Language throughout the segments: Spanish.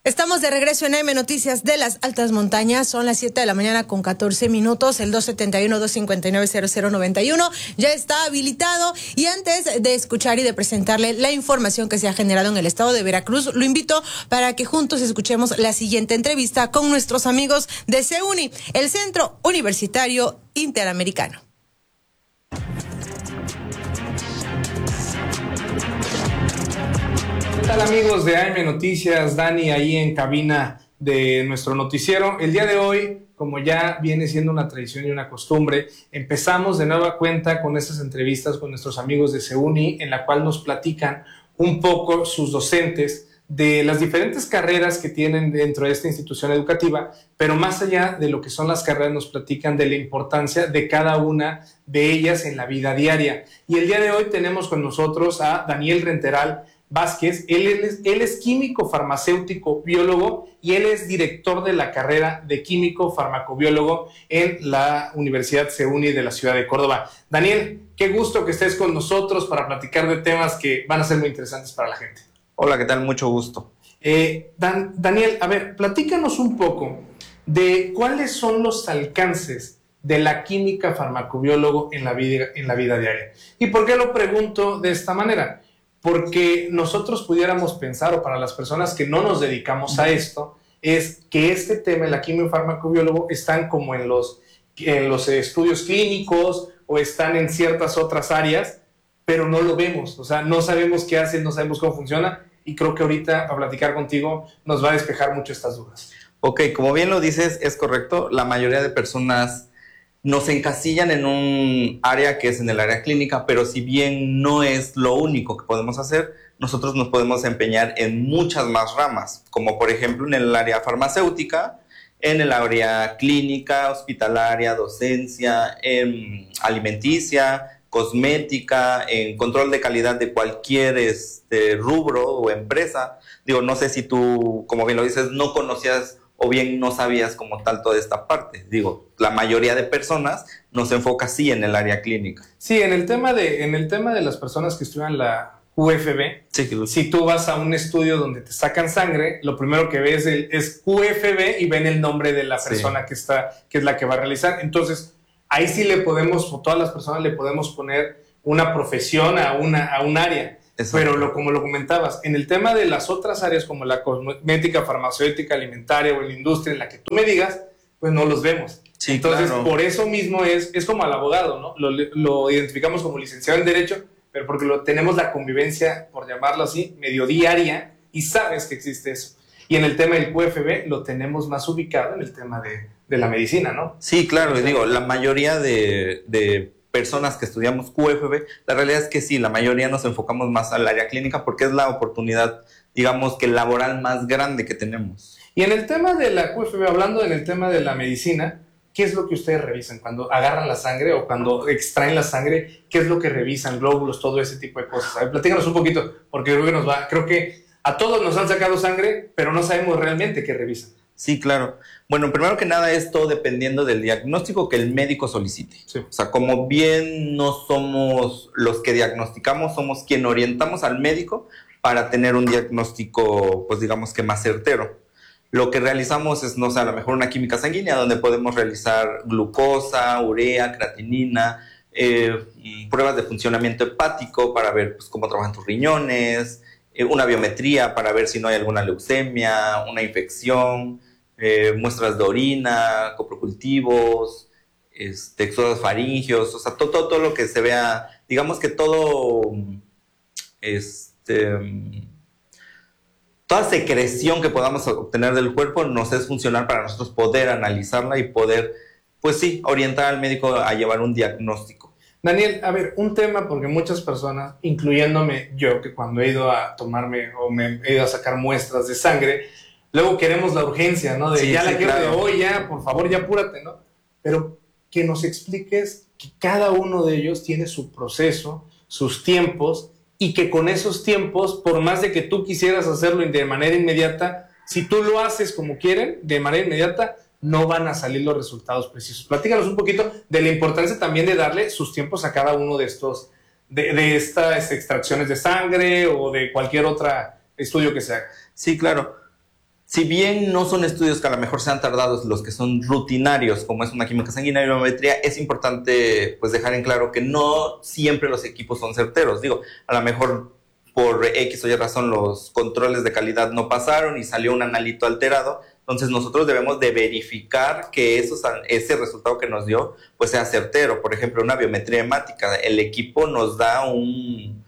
Estamos de regreso en AM Noticias de las Altas Montañas. Son las 7 de la mañana con 14 minutos. El 271-259-0091 ya está habilitado. Y antes de escuchar y de presentarle la información que se ha generado en el estado de Veracruz, lo invito para que juntos escuchemos la siguiente entrevista con nuestros amigos de CEUNI, el Centro Universitario Interamericano. ¿Qué tal, amigos de AM Noticias? Dani ahí en cabina de nuestro noticiero. El día de hoy, como ya viene siendo una tradición y una costumbre, empezamos de nueva cuenta con estas entrevistas con nuestros amigos de CEUNI, en la cual nos platican un poco sus docentes de las diferentes carreras que tienen dentro de esta institución educativa, pero más allá de lo que son las carreras, nos platican de la importancia de cada una de ellas en la vida diaria. Y el día de hoy tenemos con nosotros a Daniel Renteral Vázquez. Él es químico farmacéutico biólogo y él es director de la carrera de químico farmacobiólogo en la Universidad CEUNI de la ciudad de Córdoba. Daniel, qué gusto que estés con nosotros para platicar de temas que van a ser muy interesantes para la gente. Hola, ¿qué tal? Mucho gusto. Daniel, a ver, platícanos un poco de cuáles son los alcances de la química farmacobiólogo en la vida diaria. ¿Y por qué lo pregunto de esta manera? Porque nosotros pudiéramos pensar, o para las personas que no nos dedicamos a esto, es que este tema, la químico farmacobiólogo, están como en los estudios clínicos o están en ciertas otras áreas, pero no lo vemos, o sea, no sabemos qué hacen, no sabemos cómo funciona, y creo que ahorita, a platicar contigo, nos va a despejar mucho estas dudas. Ok, como bien lo dices, es correcto. La mayoría de personas nos encasillan en un área que es en el área clínica, pero si bien no es lo único que podemos hacer, nosotros nos podemos empeñar en muchas más ramas, como por ejemplo en el área farmacéutica, en el área clínica, hospitalaria, docencia, alimenticia, cosmética, en control de calidad de cualquier rubro o empresa. Digo, no sé si tú, como bien lo dices, no conocías o bien no sabías como tal toda esta parte. Digo, la mayoría de personas nos enfoca sí en el área clínica. Sí, en el tema de las personas que estudian la UFB, sí, si tú vas a un estudio donde te sacan sangre, lo primero que ves es UFB y ven el nombre de la persona que es la que va a realizar. Entonces, ahí sí todas las personas le podemos poner una profesión a un área. Exacto. Pero como lo comentabas, en el tema de las otras áreas como la cosmética, farmacéutica, alimentaria o en la industria en la que tú me digas, pues no los vemos. Sí, entonces, claro. Por eso mismo es como al abogado, ¿no? Lo identificamos como licenciado en Derecho, pero porque tenemos la convivencia, por llamarlo así, medio diaria, y sabes que existe eso. Y en el tema del QFB lo tenemos más ubicado en el tema de la medicina, ¿no? Sí, claro, y digo, la mayoría de personas que estudiamos QFB, la realidad es que sí, la mayoría nos enfocamos más al área clínica porque es la oportunidad, digamos que laboral más grande que tenemos. Y en el tema de la QFB, hablando en el tema de la medicina, ¿qué es lo que ustedes revisan cuando agarran la sangre o cuando extraen la sangre? ¿Qué es lo que revisan? Glóbulos, todo ese tipo de cosas. A ver, platícanos un poquito, porque creo que a todos nos han sacado sangre, pero no sabemos realmente qué revisan. Sí, claro. Bueno, primero que nada, esto dependiendo del diagnóstico que el médico solicite. Sí. O sea, como bien no somos los que diagnosticamos, somos quien orientamos al médico para tener un diagnóstico, pues digamos que más certero. Lo que realizamos es, no sé, a lo mejor una química sanguínea donde podemos realizar glucosa, urea, creatinina, pruebas de funcionamiento hepático para ver pues, cómo trabajan tus riñones, una biometría para ver si no hay alguna leucemia, una infección, muestras de orina, coprocultivos, exudados faringios, o sea, todo lo que se vea, digamos que todo, toda secreción que podamos obtener del cuerpo nos es funcional para nosotros poder analizarla y poder, pues sí, orientar al médico a llevar un diagnóstico. Daniel, a ver, un tema, porque muchas personas, incluyéndome yo, que cuando he ido a tomarme o me he ido a sacar muestras de sangre, luego queremos la urgencia, ¿no? De sí, ya sí, la quiero claro. De hoy, ya, por favor, ya apúrate, ¿no? Pero que nos expliques que cada uno de ellos tiene su proceso, sus tiempos, y que con esos tiempos, por más de que tú quisieras hacerlo de manera inmediata, si tú lo haces como quieren, de manera inmediata, no van a salir los resultados precisos. Platícanos un poquito de la importancia también de darle sus tiempos a cada uno de estos, de estas extracciones de sangre o de cualquier otro estudio que se haga. Sí, claro. Si bien no son estudios que a lo mejor sean tardados, los que son rutinarios, como es una química sanguínea y biometría, es importante pues dejar en claro que no siempre los equipos son certeros. Digo, a lo mejor por X o Y razón los controles de calidad no pasaron y salió un analito alterado. Entonces nosotros debemos de verificar que ese resultado que nos dio pues sea certero. Por ejemplo, una biometría hemática, el equipo nos da un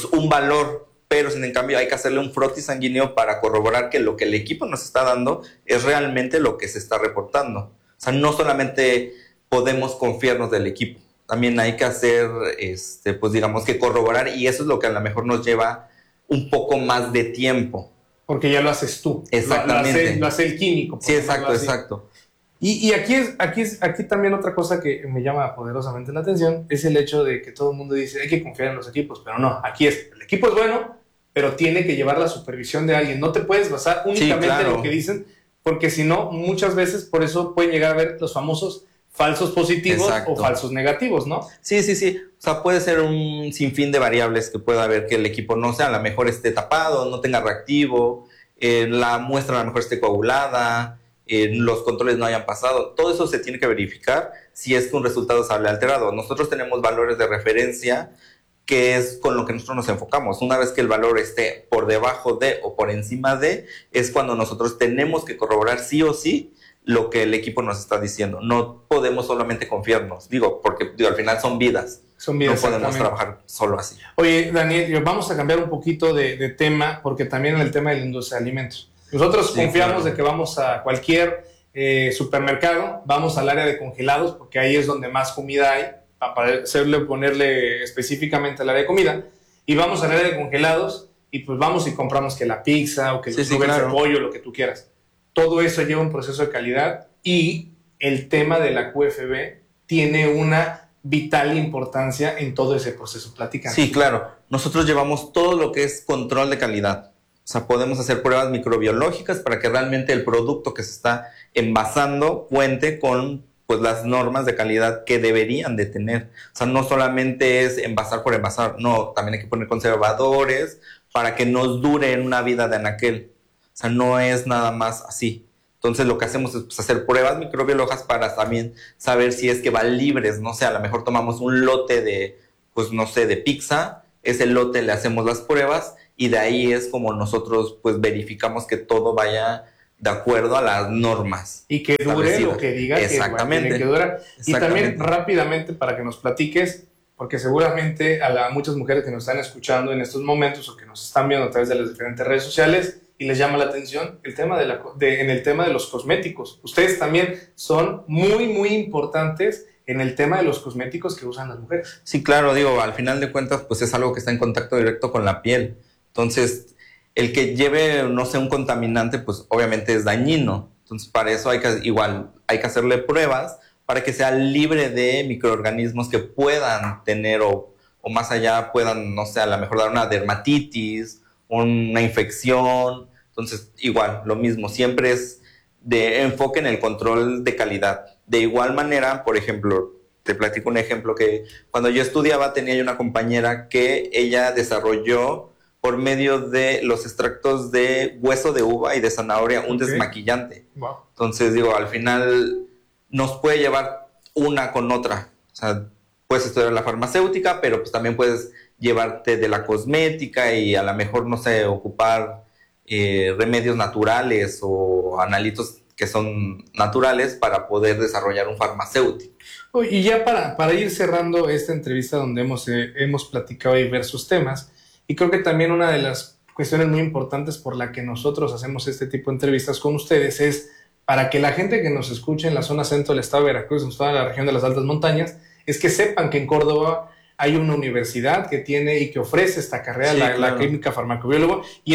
valor, pero sin en cambio hay que hacerle un frotis sanguíneo para corroborar que lo que el equipo nos está dando es realmente lo que se está reportando. O sea, no solamente podemos confiarnos del equipo, también hay que hacer, pues digamos que corroborar, y eso es lo que a lo mejor nos lleva un poco más de tiempo. Porque ya lo haces tú. Exactamente. Lo hace el químico. Sí, exacto. Y aquí también otra cosa que me llama poderosamente la atención es el hecho de que todo el mundo dice hay que confiar en los equipos, pero no, aquí el equipo es bueno, pero tiene que llevar la supervisión de alguien. No te puedes basar únicamente en lo que dicen, porque si no, muchas veces por eso pueden llegar a ver los famosos falsos positivos o falsos negativos, ¿no? Sí. O sea, puede ser un sinfín de variables que pueda haber que el equipo no sea, a lo mejor esté tapado, no tenga reactivo, la muestra a lo mejor esté coagulada, los controles no hayan pasado. Todo eso se tiene que verificar si es que un resultado sale alterado. Nosotros tenemos valores de referencia que es con lo que nosotros nos enfocamos. Una vez que el valor esté por debajo de o por encima de, es cuando nosotros tenemos que corroborar sí o sí lo que el equipo nos está diciendo. No podemos solamente confiarnos, porque al final son vidas. No podemos trabajar solo así. Oye, Daniel, vamos a cambiar un poquito de tema, porque también en el tema de la industria de alimentos. Nosotros confiamos de que vamos a cualquier supermercado, vamos al área de congelados, porque ahí es donde más comida hay, para ponerle específicamente al área de comida, y vamos al área de congelados, y pues vamos y compramos que la pizza, o que los nuggets de pollo, lo que tú quieras. Todo eso lleva un proceso de calidad, y el tema de la QFB tiene una vital importancia en todo ese proceso. Platícanos. Sí, claro. Nosotros llevamos todo lo que es control de calidad. O sea, podemos hacer pruebas microbiológicas para que realmente el producto que se está envasando cuente con pues las normas de calidad que deberían de tener. O sea, no solamente es envasar por envasar, no, también hay que poner conservadores para que nos dure en una vida de anaquel. O sea, no es nada más así. Entonces lo que hacemos es pues, hacer pruebas microbiológicas para también saber si es que van libres. No sé, a lo mejor tomamos un lote de, pues no sé, de pizza, ese lote le hacemos las pruebas y de ahí es como nosotros pues verificamos que todo vaya de acuerdo a las normas. Y que dure lo que diga. Exactamente. Que dura. Y también rápidamente para que nos platiques, porque seguramente a muchas mujeres que nos están escuchando en estos momentos o que nos están viendo a través de las diferentes redes sociales y les llama la atención el tema en el tema de los cosméticos. Ustedes también son muy, muy importantes en el tema de los cosméticos que usan las mujeres. Sí, claro, al final de cuentas pues es algo que está en contacto directo con la piel. Entonces, el que lleve, no sé, un contaminante, pues obviamente es dañino. Entonces, para eso hay que hacerle pruebas para que sea libre de microorganismos que puedan tener o más allá puedan, no sé, a lo mejor dar una dermatitis, una infección. Entonces, lo mismo, siempre es de enfoque en el control de calidad. De igual manera, por ejemplo, te platico un ejemplo que cuando yo estudiaba tenía yo una compañera que ella desarrolló por medio de los extractos de hueso de uva y de zanahoria un desmaquillante. Wow. Entonces, al final nos puede llevar una con otra. O sea, puedes estudiar la farmacéutica, pero pues también puedes llevarte de la cosmética y a lo mejor, no sé, ocupar remedios naturales o analitos que son naturales para poder desarrollar un farmacéutico. Y ya para ir cerrando esta entrevista donde hemos platicado diversos temas, y creo que también una de las cuestiones muy importantes por la que nosotros hacemos este tipo de entrevistas con ustedes es para que la gente que nos escuche en la zona centro del estado de Veracruz, en toda la región de las altas montañas, es que sepan que en Córdoba hay una universidad que tiene y que ofrece esta carrera, sí, la química farmacobiólogo, y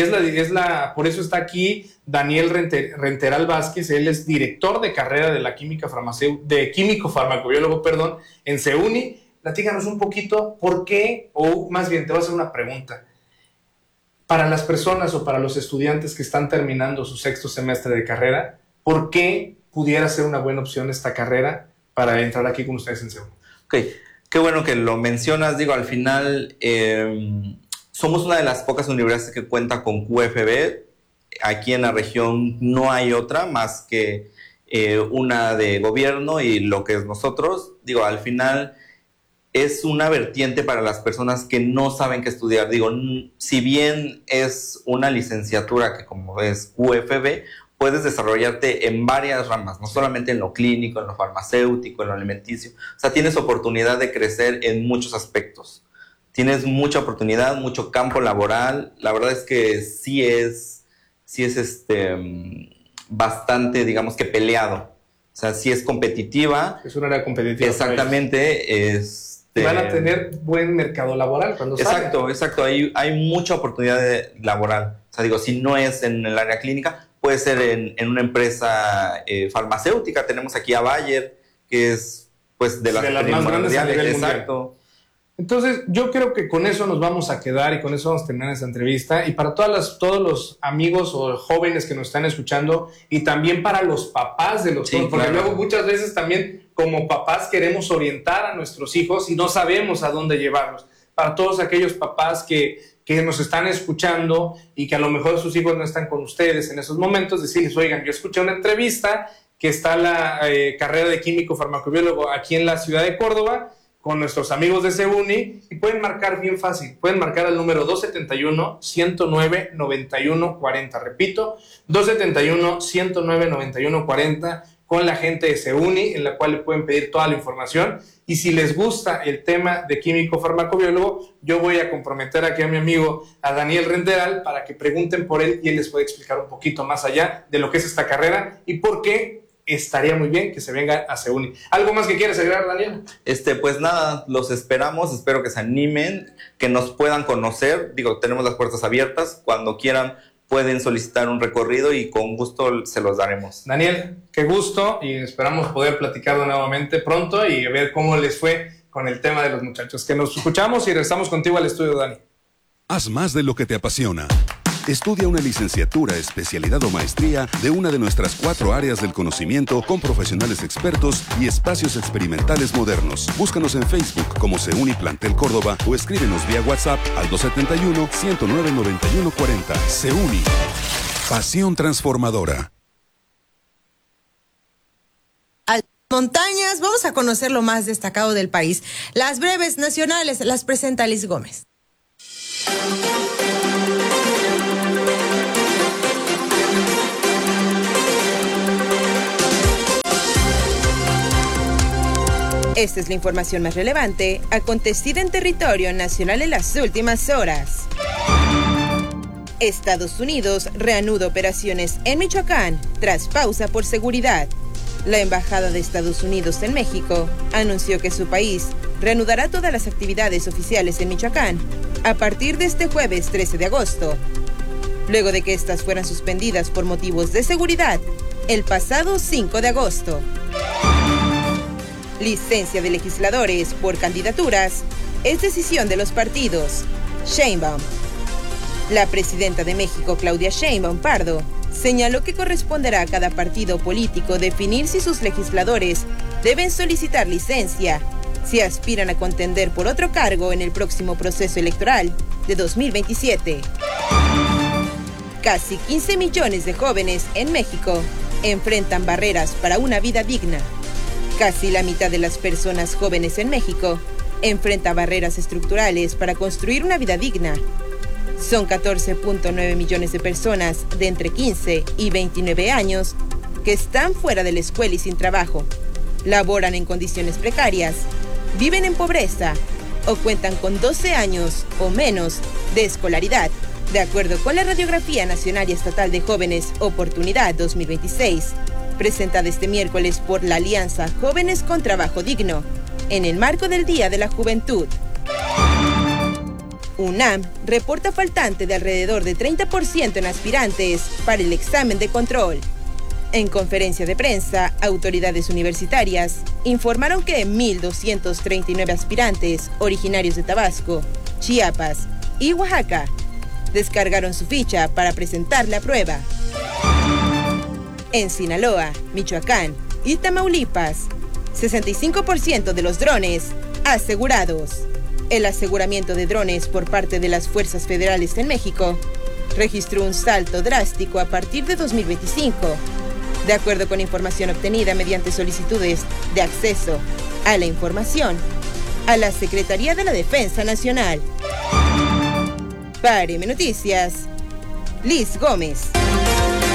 por eso está aquí Daniel Renteral Vázquez. Él es director de carrera de la químico farmacobiólogo, en CEUNI. Platícanos un poquito por qué, o más bien te voy a hacer una pregunta. Para las personas o para los estudiantes que están terminando su 6º semestre de carrera, ¿por qué pudiera ser una buena opción esta carrera para entrar aquí con ustedes en CEUNI? Ok, qué bueno que lo mencionas. Al final somos una de las pocas universidades que cuenta con QFB. aquí en la región no hay otra más que una de gobierno y lo que es nosotros. Digo, al final es una vertiente para las personas que no saben qué estudiar. Digo, si bien es una licenciatura que como es UFB, puedes desarrollarte en varias ramas, no solamente en lo clínico, en lo farmacéutico, en lo alimenticio. O sea, tienes oportunidad de crecer en muchos aspectos. Tienes mucha oportunidad, mucho campo laboral. La verdad es que sí es bastante, digamos que peleado. O sea, sí es competitiva. Es una área competitiva. Exactamente. Van a tener buen mercado laboral cuando salgan. Exacto. Hay mucha oportunidad laboral. O sea, digo, si no es en el área clínica, puede ser en una empresa farmacéutica. Tenemos aquí a Bayer, que es pues de las más grandes a nivel exacto. Mundial. Entonces, yo creo que con eso nos vamos a quedar y con eso vamos a terminar esta entrevista. Y para todos los amigos o jóvenes que nos están escuchando y también para los papás de los jóvenes, porque luego muchas veces también como papás queremos orientar a nuestros hijos y no sabemos a dónde llevarlos. Para todos aquellos papás que nos están escuchando y que a lo mejor sus hijos no están con ustedes en esos momentos, decirles, oigan, yo escuché una entrevista que está la carrera de químico farmacobiólogo aquí en la ciudad de Córdoba, con nuestros amigos de CEUNI, y pueden marcar bien fácil, pueden marcar al número 271-109-9140, repito, 271-109-9140, con la gente de CEUNI, en la cual le pueden pedir toda la información, y si les gusta el tema de químico farmacobiólogo, yo voy a comprometer aquí a mi amigo, a Daniel Renteral, para que pregunten por él, y él les puede explicar un poquito más allá de lo que es esta carrera, y por qué estaría muy bien que se venga a CEUNI. ¿Algo más que quieres agregar, Daniel? Pues nada, los esperamos, espero que se animen, que nos puedan conocer. Digo, tenemos las puertas abiertas, cuando quieran pueden solicitar un recorrido y con gusto se los daremos. Daniel, qué gusto, y esperamos poder platicarlo nuevamente pronto y ver cómo les fue con el tema de los muchachos. Que nos escuchamos y regresamos contigo al estudio, Dani. Haz más de lo que te apasiona. Estudia una licenciatura, especialidad o maestría de una de nuestras 4 áreas del conocimiento con profesionales expertos y espacios experimentales modernos. Búscanos en Facebook como CEUNI Plantel Córdoba o escríbenos vía WhatsApp al 271-109-9140. CEUNI. Pasión transformadora. Montañas, vamos a conocer lo más destacado del país. Las breves nacionales las presenta Liz Gómez. Esta es la información más relevante acontecida en territorio nacional en las últimas horas. Estados Unidos reanuda operaciones en Michoacán tras pausa por seguridad. La Embajada de Estados Unidos en México anunció que su país reanudará todas las actividades oficiales en Michoacán a partir de este jueves 13 de agosto, luego de que estas fueran suspendidas por motivos de seguridad el pasado 5 de agosto. Licencia de legisladores por candidaturas es decisión de los partidos. Sheinbaum. La presidenta de México, Claudia Sheinbaum Pardo, señaló que corresponderá a cada partido político definir si sus legisladores deben solicitar licencia si aspiran a contender por otro cargo en el próximo proceso electoral de 2027. Casi 15 millones de jóvenes en México enfrentan barreras para una vida digna. Casi la mitad de las personas jóvenes en México enfrenta barreras estructurales para construir una vida digna. Son 14.9 millones de personas de entre 15 y 29 años que están fuera de la escuela y sin trabajo, laboran en condiciones precarias, viven en pobreza o cuentan con 12 años o menos de escolaridad, de acuerdo con la Radiografía Nacional y Estatal de Jóvenes Oportunidad 2026, presentada este miércoles por la Alianza Jóvenes con Trabajo Digno, en el marco del Día de la Juventud. UNAM reporta faltante de alrededor de 30% en aspirantes para el examen de control. En conferencia de prensa, autoridades universitarias informaron que 1.239 aspirantes originarios de Tabasco, Chiapas y Oaxaca descargaron su ficha para presentar la prueba. En Sinaloa, Michoacán y Tamaulipas, 65% de los drones asegurados. El aseguramiento de drones por parte de las fuerzas federales en México registró un salto drástico a partir de 2025, de acuerdo con información obtenida mediante solicitudes de acceso a la información a la Secretaría de la Defensa Nacional. Para RM Noticias, Liz Gómez.